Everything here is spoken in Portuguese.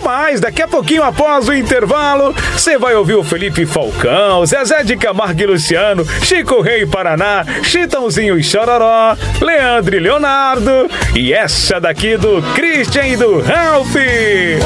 mais. Daqui a pouquinho, após o intervalo, você vai ouvir o Felipe Falcão, Zezé de Camargo e Luciano, Chico Rei Paraná, Chitãozinho e Chororó, Leandro e Leonardo e essa daqui do Christian e do Ralph.